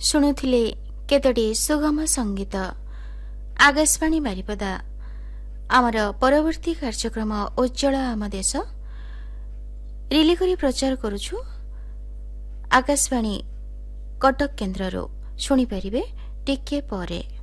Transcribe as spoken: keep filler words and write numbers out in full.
ଶୁଣୁଥିଲେ କେତୋଟି ସୁଗମ ସଙ୍ଗୀତ। ଆକାଶବାଣୀ ବାରିପଦା। ଆମର ପରବର୍ତ୍ତୀ କାର୍ଯ୍ୟକ୍ରମ ଉଜ୍ଜଳ ଆମ ଦେଶ ରିଲି କରି ପ୍ରଚାର କରୁଛୁ ଆକାଶବାଣୀ କଟକ କେନ୍ଦ୍ରରୁ। ଶୁଣିପାରିବେ ଟିକେ ପରେ।